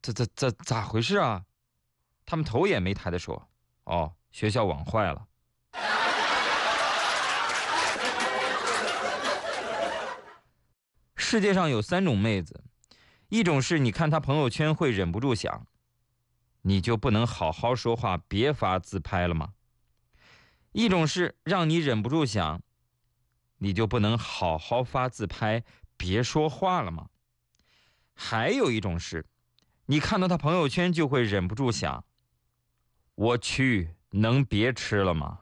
这咋回事啊？他们头也没抬的说：“哦，学校网坏了。”世界上有3种妹子，一种是你看她朋友圈会忍不住想，你就不能好好说话，别发自拍了吗？一种是让你忍不住想，你就不能好好发自拍，别说话了吗？还有一种是，你看到他朋友圈就会忍不住想，我去，能别吃了吗？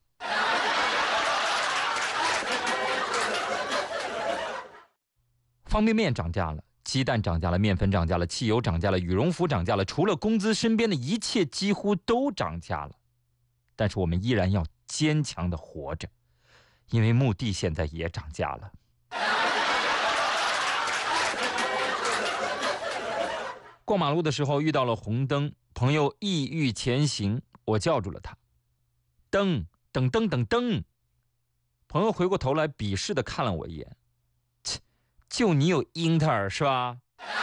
方便面涨价了，鸡蛋涨价了，面粉涨价了，汽油涨价了，羽绒服涨价了，除了工资，身边的一切几乎都涨价了。但是我们依然要坚强的活着，因为墓地现在也涨价了。过马路的时候遇到了红灯，朋友意欲前行，我叫住了他，灯等灯等灯。朋友回过头来鄙视地看了我一眼，切，就你有英特尔是吧？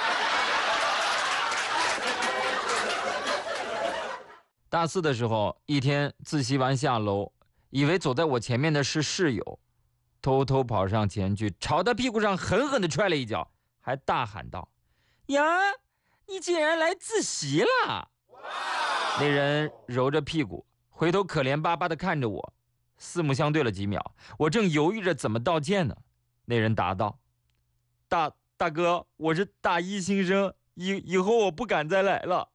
大4的时候，一天自习完下楼，以为走在我前面的是室友，偷偷跑上前去，朝他屁股上狠狠地踹了一脚，还大喊道：“呀，你竟然来自习了！”那人揉着屁股，回头可怜巴巴地看着我，四目相对了几秒，我正犹豫着怎么道歉呢，那人答道：“大哥，我是大1新生，以后我不敢再来了。”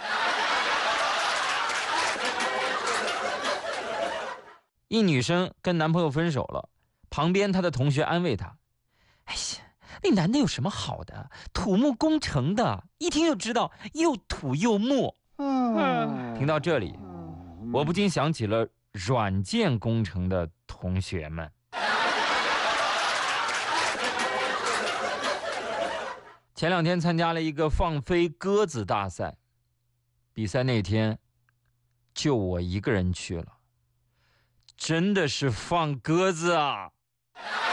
一女生跟男朋友分手了，旁边她的同学安慰她：“哎呀，那男的有什么好的？土木工程的，一听就知道又土又木。”听到这里，我不禁想起了软件工程的同学们。前2天参加了一个放飞鸽子大赛，比赛那天就我一个人去了，真的是放鸽子啊！